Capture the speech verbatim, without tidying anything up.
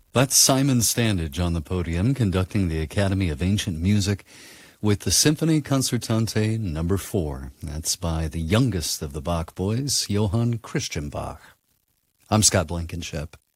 That's Simon Standage on the podium conducting the Academy of Ancient Music with the Symphony Concertante number four. That's by the youngest of the Bach boys, Johann Christian Bach. I'm Scott Blankenship.